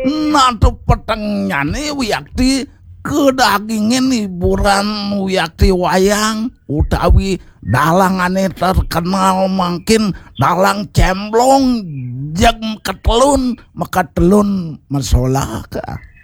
Natu petengnyane wiyakti kedagingen hiburan wiyakti wayang utawi dalangane terkenal mungkin dalang cemblong jeung ketelun maka telun masolaka.